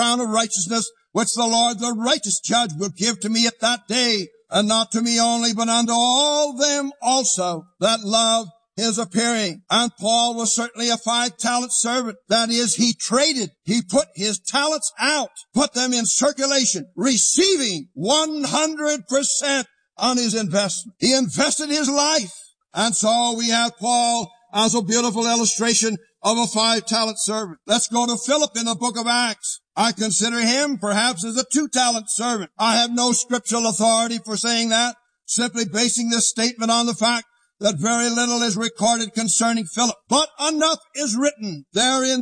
crown of righteousness, which the Lord, the righteous judge, will give to me at that day, and not to me only, but unto all them also that love his appearing. And Paul was certainly a 5-talent servant. That is, he traded. He put his talents out, put them in circulation, receiving 100% on his investment. He invested his life. And so we have Paul as a beautiful illustration of a 5-talent servant. Let's go to Philip in the book of Acts. I consider him perhaps as a 2-talent servant. I have no scriptural authority for saying that, simply basing this statement on the fact that very little is recorded concerning Philip. But enough is written therein